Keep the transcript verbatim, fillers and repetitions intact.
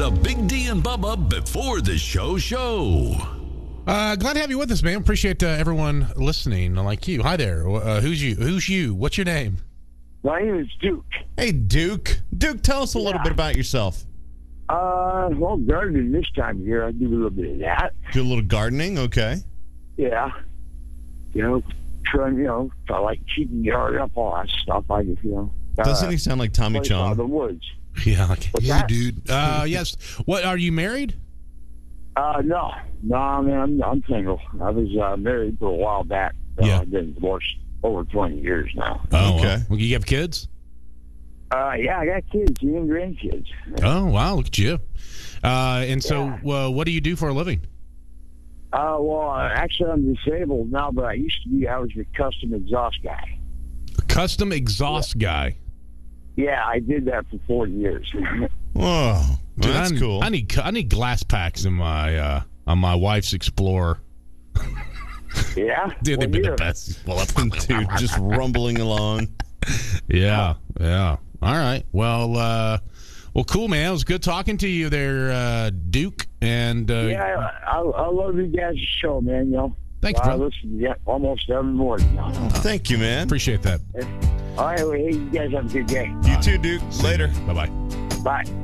the Big D and Bubba Before the Show show. Uh, glad to have you with us, man. Appreciate uh, everyone listening like you. Hi there. Uh, who's you? Who's you? What's your name? My name is Duke. Hey, Duke. Duke, tell us a little Yeah. bit about yourself. Uh, well, gardening this time of year, I do a little bit of that. Do a little gardening, okay. Yeah. You know, trying, you know, I like keeping the yard up, all that stuff. I just, you know. Uh, Doesn't he sound like Tommy place out of the Chong? woods. Yeah, like, What's yeah, that? dude. Uh, yes. What, are you married? Uh, no. No, I mean, I'm, I'm single. I was uh, married for a while back. Uh, Yeah. I've been divorced over twenty years now. Oh, Okay. well. Well, you have kids? Uh, yeah, I got kids, even grandkids. Oh, wow. Look at you. Uh, and so, uh, what do you do for a living? Uh, well, uh, actually, I'm disabled now, but I used to be, I was a custom exhaust guy. A custom exhaust guy. Yeah, I did that for forty years. Whoa. Well, Dude, that's I, cool. I need I need glass packs in my uh, on my wife's Explorer. Yeah? Dude, they've What been year? the best. Well, Dude, just rumbling along. yeah, yeah. All right. Well, uh, well, cool, man. It was good talking to you there, uh, Duke. And uh, Yeah, I, I, I love you guys' show, man. You know, Thanks, I brother. listen to you almost every morning now. Thank you, man. appreciate that. All right, well, hey, you guys have a good day. You too, Duke. Later. Bye bye. Bye.